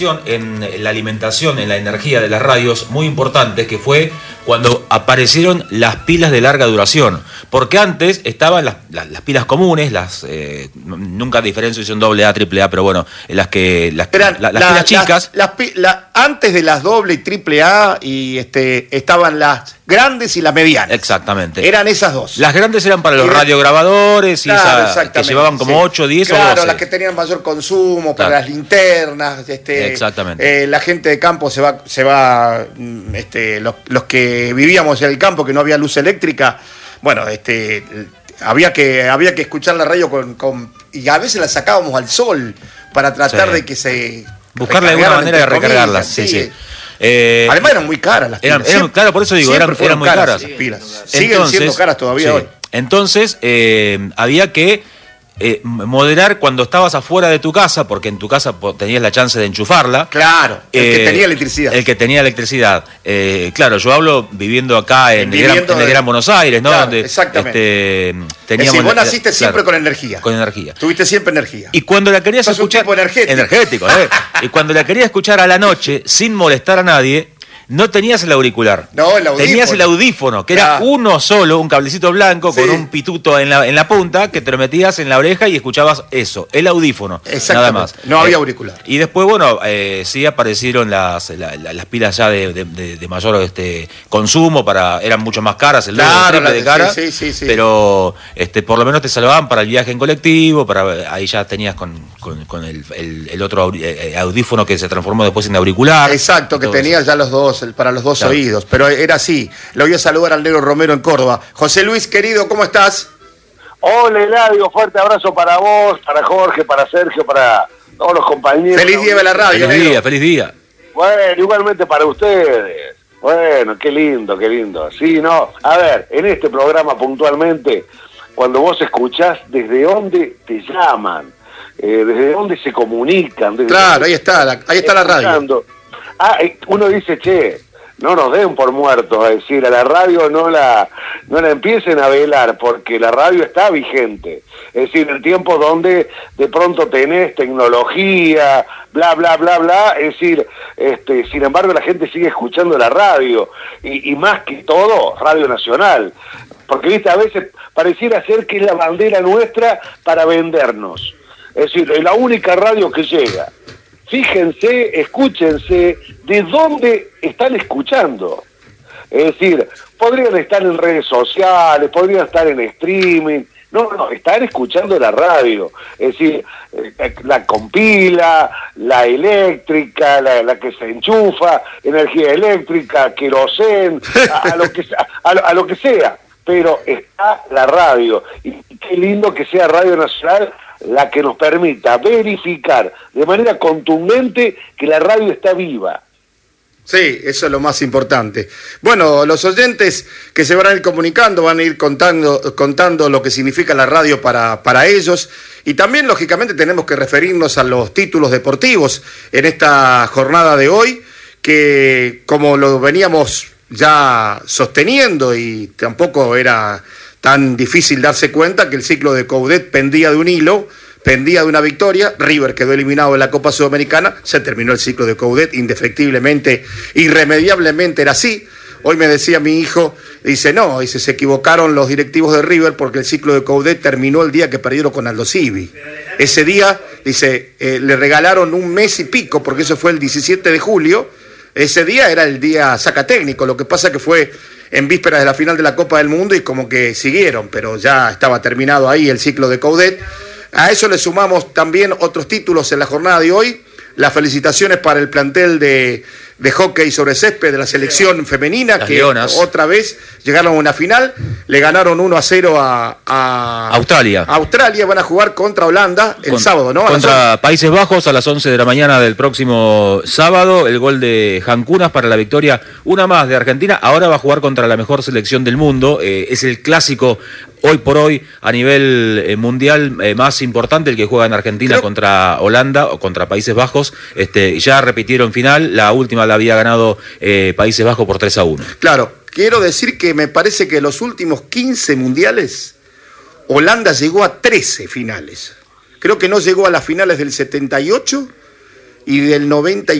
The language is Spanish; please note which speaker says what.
Speaker 1: en la alimentación, en la energía de las radios, muy importante, que fue cuando aparecieron las pilas de larga duración. Porque antes estaban las pilas comunes, nunca diferencio si son AA, AAA, pero bueno, las pilas chicas.
Speaker 2: Antes de las AA y AAA estaban las grandes y las medianas.
Speaker 1: Exactamente.
Speaker 2: Eran esas dos.
Speaker 1: Las grandes eran para los radiograbadores,
Speaker 2: claro,
Speaker 1: que llevaban como 8, 10
Speaker 2: claro,
Speaker 1: o 12.
Speaker 2: Las que tenían mayor consumo, para las linternas.
Speaker 1: Exactamente.
Speaker 2: La gente de campo se va los que vivíamos en el campo, que no había luz eléctrica, bueno, había que escuchar la radio y a veces la sacábamos al sol para tratar de que se...
Speaker 1: Buscarle alguna manera de recargarlas, sí.
Speaker 2: Además eran muy caras las pilas.
Speaker 1: Claro, por eso digo, eran muy caras.
Speaker 2: Las pilas. Siguen siendo caras todavía hoy.
Speaker 1: Entonces, había que moderar cuando estabas afuera de tu casa, porque en tu casa tenías la chance de enchufarla.
Speaker 2: Claro, el que tenía electricidad.
Speaker 1: El que tenía electricidad. Claro, yo hablo viviendo acá en el Gran Buenos Aires, ¿no?
Speaker 2: Claro,
Speaker 1: donde,
Speaker 2: exactamente.
Speaker 1: Teníamos,
Speaker 2: vos naciste siempre con energía.
Speaker 1: Con energía.
Speaker 2: Tuviste siempre energía.
Speaker 1: Y cuando la querías escuchar...
Speaker 2: un tipo
Speaker 1: energético. Y cuando la querías escuchar a la noche, sin molestar a nadie... No tenías el auricular.
Speaker 2: No, el audífono.
Speaker 1: Tenías el audífono, que era uno solo, un cablecito blanco con un pituto en la punta, que te lo metías en la oreja y escuchabas eso, el audífono. Nada más.
Speaker 2: No había auricular.
Speaker 1: Y después, bueno, sí aparecieron las pilas ya de mayor consumo, eran mucho más caras, el triple de cara.
Speaker 2: Sí.
Speaker 1: Pero por lo menos te salvaban para el viaje en colectivo, ahí ya tenías con el otro audífono que se transformó después en auricular.
Speaker 2: Exacto, que tenías ya los dos, para los dos oídos, pero era así. Le voy a saludar al Negro Romero en Córdoba. José Luis, querido, ¿cómo estás?
Speaker 3: Hola, Eladio, fuerte abrazo para vos, para Jorge, para Sergio, para todos los compañeros.
Speaker 2: Feliz día de la radio.
Speaker 1: Feliz día.
Speaker 3: Bueno, igualmente para ustedes. Bueno, qué lindo. Sí, no, a ver, en este programa puntualmente, cuando vos escuchás desde dónde te llaman, desde dónde se comunican.
Speaker 2: Claro, ahí está la radio.
Speaker 3: Uno dice, no nos den por muertos, es decir, a la radio no la empiecen a velar, porque la radio está vigente. Es decir, en tiempos donde de pronto tenés tecnología, bla, es decir, sin embargo la gente sigue escuchando la radio, y más que todo, Radio Nacional. Porque, viste, a veces pareciera ser que es la bandera nuestra para vendernos. Es decir, es la única radio que llega. Fíjense, escúchense de dónde están escuchando. Es decir, podrían estar en redes sociales, podrían estar en streaming. No, están escuchando la radio. Es decir, la compila, la eléctrica, la que se enchufa, energía eléctrica, querosén, a lo que sea. Pero está la radio. Y qué lindo que sea Radio Nacional la que nos permita verificar de manera contundente que la radio está viva.
Speaker 2: Sí, eso es lo más importante. Bueno, los oyentes que se van a ir comunicando van a ir contando lo que significa la radio para ellos, y también, lógicamente, tenemos que referirnos a los títulos deportivos en esta jornada de hoy, que como lo veníamos ya sosteniendo, y tampoco era tan difícil darse cuenta que el ciclo de Coudet pendía de un hilo, pendía de una victoria. River quedó eliminado en la Copa Sudamericana, se terminó el ciclo de Coudet, indefectiblemente, irremediablemente era así. Hoy me decía mi hijo, dice, se equivocaron los directivos de River porque el ciclo de Coudet terminó el día que perdieron con Aldo Civi. Ese día, dice, le regalaron un mes y pico, porque eso fue el 17 de julio, ese día era el día sacatécnico, lo que pasa que fue en vísperas de la final de la Copa del Mundo y como que siguieron, pero ya estaba terminado ahí el ciclo de Coudet. A eso le sumamos también otros títulos en la jornada de hoy. Las felicitaciones para el plantel de hockey sobre césped de la selección femenina,
Speaker 1: las
Speaker 2: que
Speaker 1: Leonas
Speaker 2: otra vez llegaron a una final, le ganaron 1-0 a
Speaker 1: Australia.
Speaker 2: Van a jugar contra Holanda el sábado, ¿no?
Speaker 1: Contra Países Bajos a las 11 de la mañana del próximo sábado. El gol de Jancunas para la victoria, una más de Argentina. Ahora va a jugar contra la mejor selección del mundo. Es el clásico hoy por hoy a nivel mundial más importante, el que juega en Argentina contra Holanda o contra Países Bajos. Ya repitieron final, la última la había ganado Países Bajos por 3-1.
Speaker 2: Claro, quiero decir que me parece que los últimos 15 mundiales Holanda llegó a 13 finales. Creo que no llegó a las finales del 78 y del 90